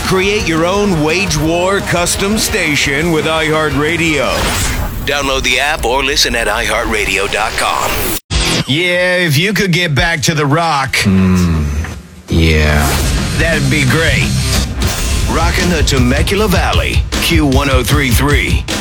Create your own Wage War custom station with iHeartRadio. Download the app or listen at iHeartRadio.com. Yeah, if you could get back to the rock. Yeah, that'd be great. Rockin' the Temecula Valley, Q1033.